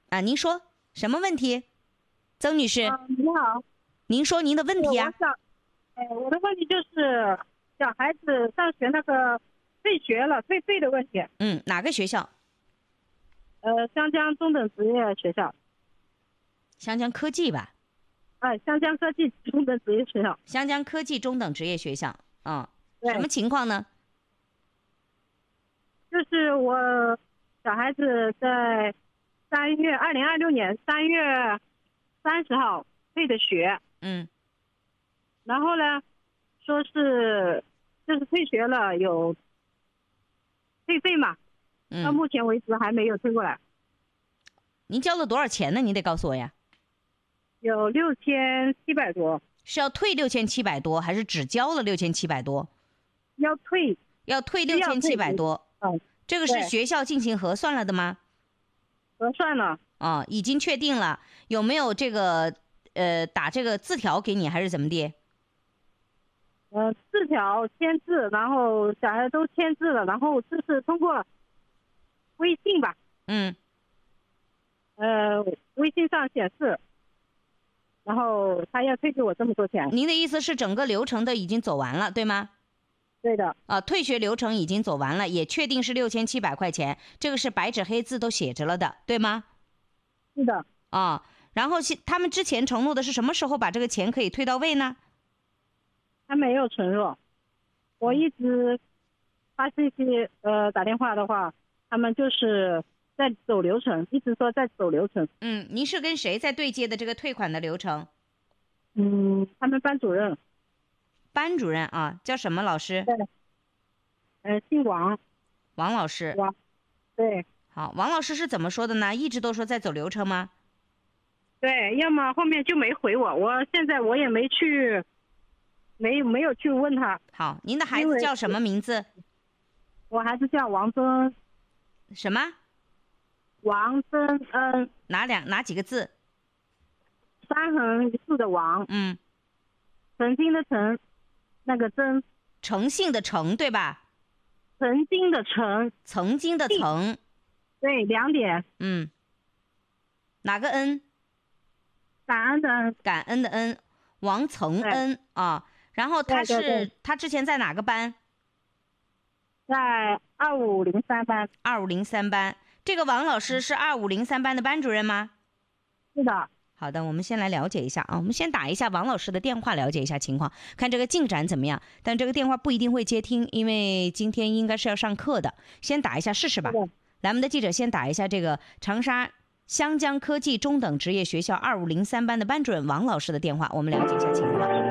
啊，您说什么问题，曾女士？ 你好， 您说您的问题啊？ 我的问题就是小孩子上学那个退学了退费的问题。 哪个学校？ 湘江中等职业学校。 湘江科技吧？ 湘江科技中等职业学校。 湘江科技中等职业学校。 对， 什么情况呢？ 就是我小孩子在2026年3月30号退的学。然后呢，说是就是退学了有退费嘛，到目前为止还没有退过来。 您交了多少钱呢？你得告诉我呀。 有6700多。 是要退6700多，还是只交了6700多？ 要退 6700多。这个是学校进行核算了的吗？ 核算了。 已经确定了。有没有这个打这个字条给你，还是怎么的？ 字条签字，然后小孩都签字了，然后就是通过微信吧。微信上显示，然后他要退给我这么多钱。 您的意思是整个流程都已经走完了，对吗？ 对的。 退学流程已经走完了，也确定是6700块钱，这个是白纸黑字都写着了的，对吗？ 是的。 然后他们之前承诺的是什么时候把这个钱可以退到位呢？ 他没有承诺，我一直发信息打电话的话，他们就是在走流程，一直说在走流程。 您是跟谁在对接的这个退款的流程？ 他们班主任。 班主任叫什么老师？ 对。姓王。 王老师。 王。对。 好，王老师是怎么说的呢？一直都说在走流程吗？ 对，要么后面就没回我，现在我也没去，没有去问他。 好，您的孩子叫什么名字？ 我孩子叫王曾恩。 什么？ 王曾恩。 哪几个字 ？3横1竖的王。诚心的诚，那个曾。 诚信的诚，对吧？ 曾经的曾。 曾经的曾。 对，2点。 哪个恩？ 感恩的恩。 感恩的恩。王曾恩然后他之前在哪个班？ 在2503班。 2503班。这个王老师是2503班的班主任吗？ 是的。 好的，我们先来了解一下我们先打一下王老师的电话，了解一下情况，看这个进展怎么样。但这个电话不一定会接听，因为今天应该是要上课的，先打一下试试吧。来，我们的记者先打一下这个长沙湘江科技中等职业学校2503班的班主任王老师的电话，我们了解一下情况。